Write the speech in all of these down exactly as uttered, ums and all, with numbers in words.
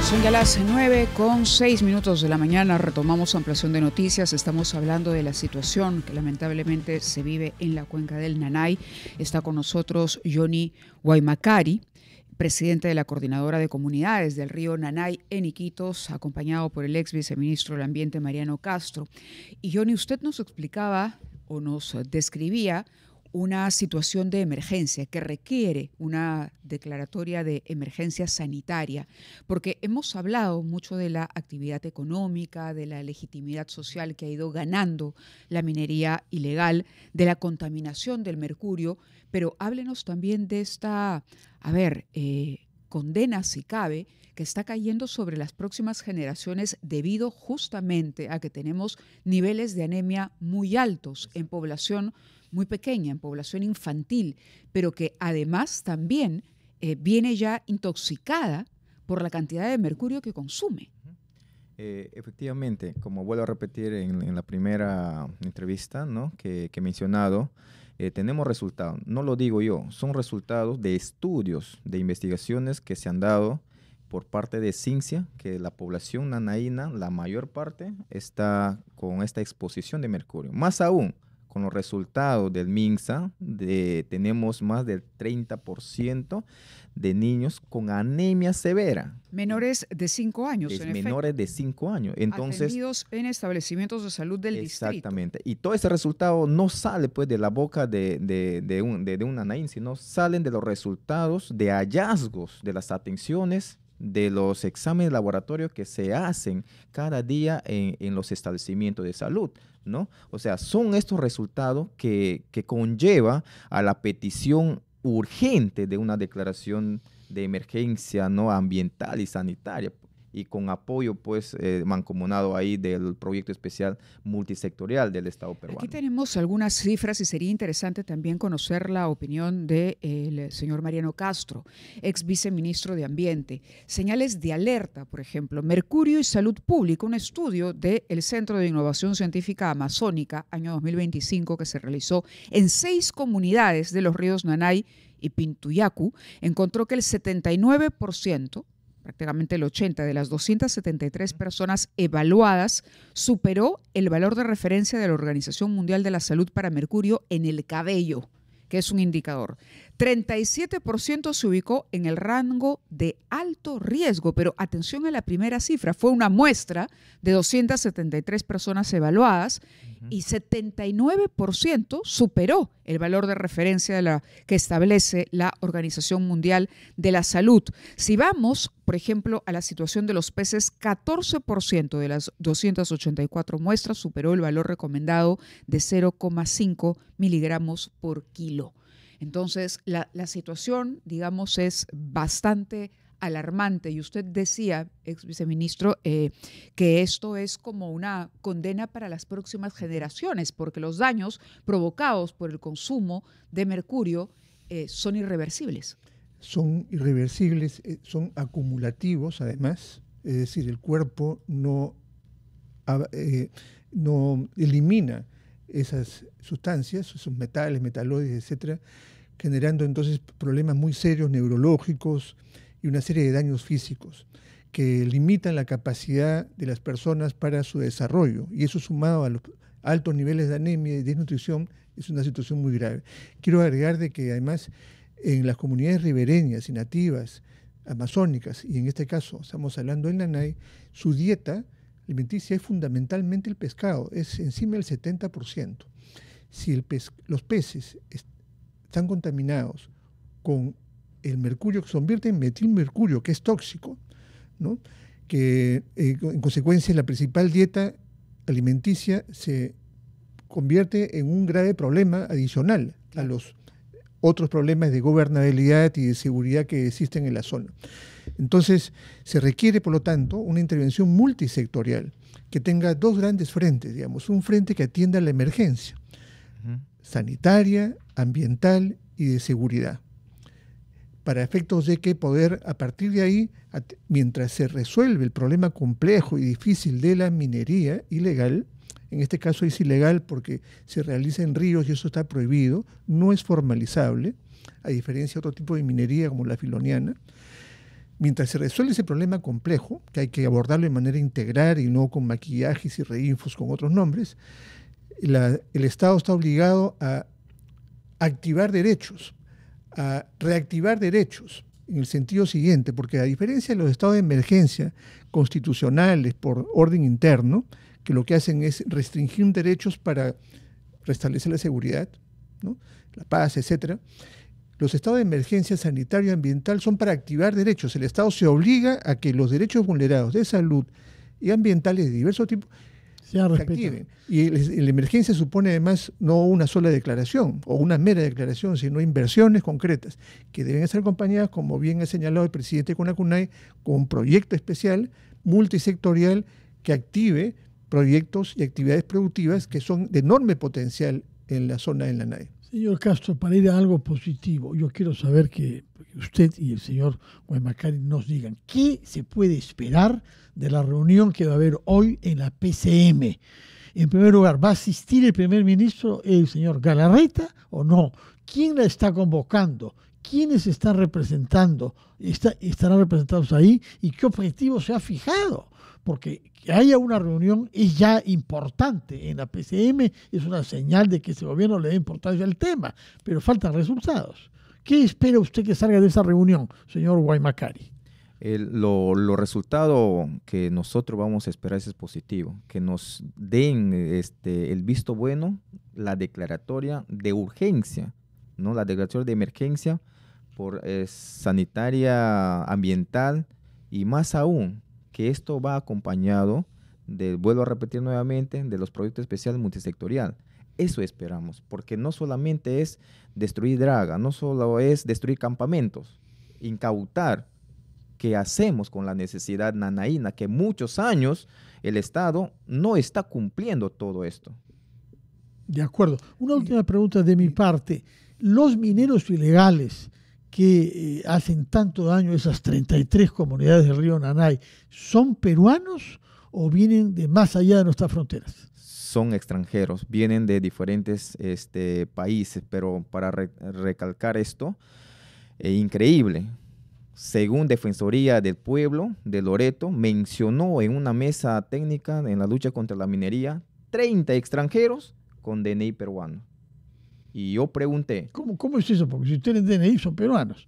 Son ya las nueve con seis minutos de la mañana, retomamos ampliación de noticias, estamos hablando de la situación que lamentablemente se vive en la cuenca del Nanay. Está con nosotros Johnny Guaymacari, presidente de la Coordinadora de Comunidades del río Nanay en Iquitos, acompañado por el ex viceministro del Ambiente Mariano Castro. Y Johnny, usted nos explicaba o nos describía una situación de emergencia que requiere una declaratoria de emergencia sanitaria, porque hemos hablado mucho de la actividad económica, de la legitimidad social que ha ido ganando la minería ilegal, de la contaminación del mercurio, pero háblenos también de esta, a ver, eh, condena, si cabe, que está cayendo sobre las próximas generaciones debido justamente a que tenemos niveles de anemia muy altos en población muy pequeña, en población infantil, pero que además también eh, viene ya intoxicada por la cantidad de mercurio que consume. Eh, efectivamente, como vuelvo a repetir en, en la primera entrevista, ¿no?, que, que he mencionado, eh, tenemos resultados. No lo digo yo, son resultados de estudios, de investigaciones que se han dado por parte de Cincia, que la población nanaína, la mayor parte, está con esta exposición de mercurio. Más aún, con los resultados del MINSA, de, tenemos más del treinta por ciento de niños con anemia severa. Menores de cinco años, Es en menores efecto. de cinco años. Entonces, atendidos en establecimientos de salud del exactamente. distrito. Y todo ese resultado no sale pues de la boca de, de, de, un, de, de un nanaín, sino salen de los resultados de hallazgos de las atenciones, de los exámenes de laboratorio que se hacen cada día en, en los establecimientos de salud, ¿no? O sea, son estos resultados que, que conlleva a la petición urgente de una declaración de emergencia, ¿no?, ambiental y sanitaria, y con apoyo pues eh, mancomunado ahí del proyecto especial multisectorial del Estado peruano. Aquí tenemos algunas cifras y sería interesante también conocer la opinión del señor Mariano Castro, ex viceministro de Ambiente. Señales de alerta, por ejemplo, mercurio y salud pública, un estudio del Centro de Innovación Científica Amazónica, año dos mil veinticinco, que se realizó en seis comunidades de los ríos Nanay y Pintuyacu, encontró que el setenta y nueve por ciento, prácticamente el ochenta por ciento de las doscientas setenta y tres personas evaluadas superó el valor de referencia de la Organización Mundial de la Salud para mercurio en el cabello, que es un indicador. treinta y siete por ciento se ubicó en el rango de alto riesgo, pero atención a la primera cifra, fue una muestra de doscientas setenta y tres personas evaluadas uh-huh. y setenta y nueve por ciento superó el valor de referencia de la, que establece la Organización Mundial de la Salud. Si vamos, por ejemplo, a la situación de los peces, catorce por ciento de las doscientas ochenta y cuatro muestras superó el valor recomendado de cero coma cinco miligramos por kilo. Entonces, la, la situación, digamos, es bastante alarmante. Y usted decía, ex viceministro, eh, que esto es como una condena para las próximas generaciones, porque los daños provocados por el consumo de mercurio eh, son irreversibles. Son irreversibles, eh, son acumulativos además, es decir, el cuerpo no, eh, no elimina esas sustancias, esos metales, metaloides, etcétera, generando entonces problemas muy serios neurológicos y una serie de daños físicos que limitan la capacidad de las personas para su desarrollo. Y eso, sumado a los altos niveles de anemia y desnutrición, es una situación muy grave. Quiero agregar de que además en las comunidades ribereñas y nativas amazónicas, y en este caso estamos hablando del Nanay, su dieta alimenticia es fundamentalmente el pescado, es encima del setenta por ciento. Si el pez, los peces están contaminados con el mercurio, que se convierte en metilmercurio, que es tóxico, ¿no?, que eh, en consecuencia la principal dieta alimenticia se convierte en un grave problema adicional a los otros problemas de gobernabilidad y de seguridad que existen en la zona. Entonces, se requiere, por lo tanto, una intervención multisectorial que tenga dos grandes frentes, digamos, un frente que atienda la emergencia uh-huh. sanitaria, ambiental y de seguridad, para efectos de que poder, a partir de ahí, mientras se resuelve el problema complejo y difícil de la minería ilegal, en este caso es ilegal porque se realiza en ríos y eso está prohibido, no es formalizable, a diferencia de otro tipo de minería como la filoniana, Mientras se resuelve ese problema complejo, que hay que abordarlo de manera integral y no con maquillajes y reinfos con otros nombres, la, el Estado está obligado a activar derechos, a reactivar derechos, en el sentido siguiente, porque a diferencia de los estados de emergencia constitucionales por orden interno, que lo que hacen es restringir derechos para restablecer la seguridad, ¿no?, la paz, etcétera, los estados de emergencia sanitario y ambiental son para activar derechos. El Estado se obliga a que los derechos vulnerados de salud y ambientales de diversos tipos se activen. Y la emergencia supone además no una sola declaración o una mera declaración, sino inversiones concretas que deben estar acompañadas, como bien ha señalado el presidente CONACUNAI, con un proyecto especial multisectorial que active proyectos y actividades productivas que son de enorme potencial en la zona de Nanay. Señor Castro, para ir a algo positivo, yo quiero saber que usted y el señor Guaymacari nos digan qué se puede esperar de la reunión que va a haber hoy en la P C M. En primer lugar, ¿va a asistir el primer ministro, el señor Galarreta, o no? ¿Quién la está convocando? ¿Quiénes están representando? Está, ¿Estarán representados ahí? ¿Y qué objetivo se ha fijado? Porque que haya una reunión es ya importante en la P C M, es una señal de que ese gobierno le da importancia al tema, pero faltan resultados. ¿Qué espera usted que salga de esa reunión, señor Guaymacari? El, lo, lo resultado que nosotros vamos a esperar es positivo, que nos den este, el visto bueno, la declaratoria de urgencia, ¿no? La declaratoria de emergencia por eh, sanitaria, ambiental, y más aún, que esto va acompañado, de, vuelvo a repetir nuevamente, de los proyectos especiales multisectorial. Eso esperamos, porque no solamente es destruir draga, no solo es destruir campamentos, incautar. ¿Qué hacemos con la necesidad nanaína? Que muchos años el Estado no está cumpliendo todo esto. De acuerdo. Una última pregunta de mi parte. Los mineros ilegales que eh, hacen tanto daño a esas treinta y tres comunidades del río Nanay, ¿son peruanos o vienen de más allá de nuestras fronteras? Son extranjeros, vienen de diferentes este, países, pero para re recalcar esto, eh, increíble. Según Defensoría del Pueblo de Loreto, mencionó en una mesa técnica en la lucha contra la minería treinta extranjeros con D N I peruano. Y yo pregunté... ¿Cómo, cómo es eso? Porque si ustedes tienen D N I son peruanos.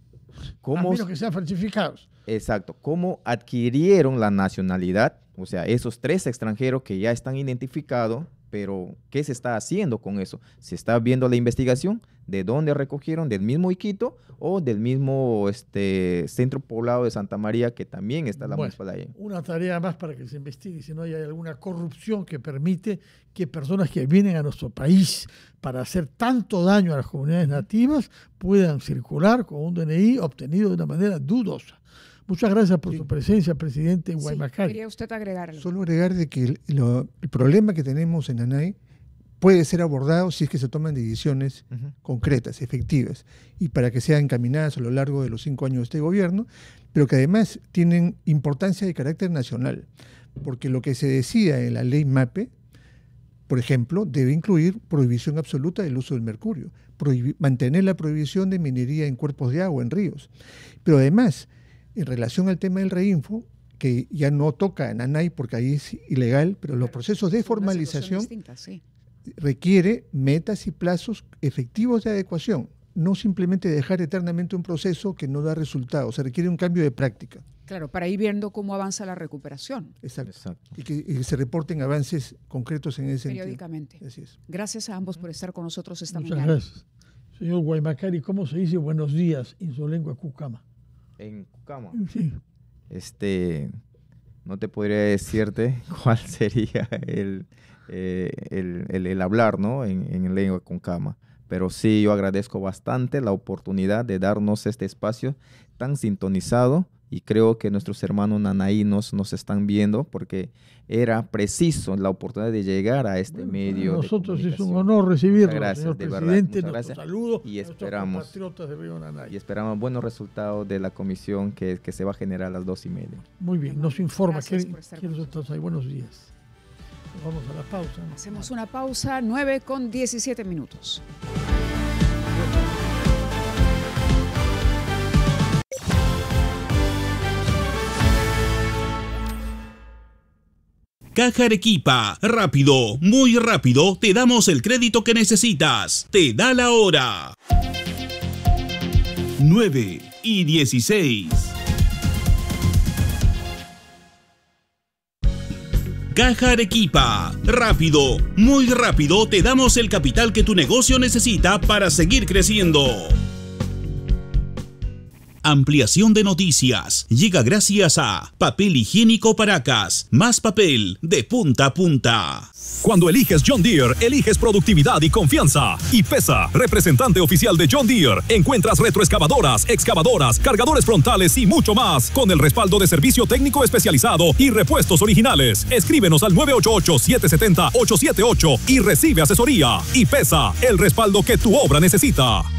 ¿Cómo, a menos que sean falsificados. Exacto. ¿Cómo adquirieron la nacionalidad? O sea, esos tres extranjeros que ya están identificados, pero ¿qué se está haciendo con eso? ¿Se está viendo la investigación? ¿De dónde recogieron? ¿Del mismo Iquito o del mismo este, centro poblado de Santa María, que también está la bueno, municipalidad ahí? Una tarea más para que se investigue si no hay alguna corrupción que permite que personas que vienen a nuestro país para hacer tanto daño a las comunidades nativas puedan circular con un D N I obtenido de una manera dudosa. Muchas gracias por sí. su presencia, presidente Guaymacari. Sí, quería usted agregarlo. Solo agregar de que el, lo, el problema que tenemos en Nanay puede ser abordado si es que se toman decisiones uh-huh. concretas, efectivas, y para que sean encaminadas a lo largo de los cinco años de este gobierno, pero que además tienen importancia de carácter nacional, porque lo que se decida en la ley MAPE, por ejemplo, debe incluir prohibición absoluta del uso del mercurio, mantener la prohibición de minería en cuerpos de agua, en ríos, pero además, en relación al tema del reinfo, que ya no toca a Nanay porque ahí es ilegal, pero los procesos de formalización distinta, sí. requiere metas y plazos efectivos de adecuación, no simplemente dejar eternamente un proceso que no da resultados, se requiere un cambio de práctica. Claro, para ir viendo cómo avanza la recuperación. Exacto. Exacto. Y, que, y que se reporten avances concretos en ese sentido. Periódicamente. Así es. Gracias a ambos por estar con nosotros esta Muchas mañana. Gracias. Señor Guaymacari, ¿cómo se dice buenos días en su lengua cucama? En Cucama. Sí. Este, no te podría decirte cuál sería el, eh, el, el, el hablar, ¿no? En, en lengua cucama. Pero sí, yo agradezco bastante la oportunidad de darnos este espacio tan sintonizado, y creo que nuestros hermanos nanaínos nos están viendo porque era preciso la oportunidad de llegar a este bueno, medio. Para nosotros es un honor recibirlo, muchas gracias, señor de presidente. Verdad, nuestro saludo y esperamos, compatriotas de Río Nanay. Y esperamos buenos resultados de la comisión que, que se va a generar a las dos y media. Muy bien, nos informa. ¿Quiénes estamos ahí? Buenos días. Vamos a la pausa. Hacemos una pausa, nueve con diecisiete minutos. Caja Arequipa. Rápido, muy rápido, te damos el crédito que necesitas. Te da la hora. nueve y dieciséis. Caja Arequipa. Rápido, muy rápido, te damos el capital que tu negocio necesita para seguir creciendo. Ampliación de noticias llega gracias a Papel Higiénico Paracas, más papel de punta a punta. Cuando eliges John Deere, eliges productividad y confianza. Y Pesa, representante oficial de John Deere, encuentras retroexcavadoras, excavadoras, cargadores frontales y mucho más, con el respaldo de servicio técnico especializado y repuestos originales. Escríbenos al nueve ocho ocho, siete siete cero, ocho siete ocho y recibe asesoría. Y Pesa, el respaldo que tu obra necesita.